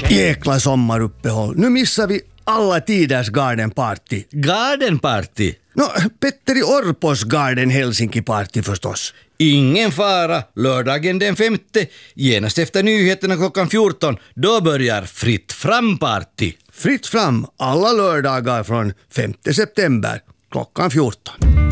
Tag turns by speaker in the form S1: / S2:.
S1: Jäkla sommaruppehåll. Nu missar vi alla tiders garden party.
S2: Garden party?
S1: Petteri Orpos garden Helsinki party förstås.
S2: Ingen fara, lördagen den 5:e, genast efter nyheterna klockan 14, då börjar Fritt fram-party.
S1: Fritt fram alla lördagar från 5 september klockan 14.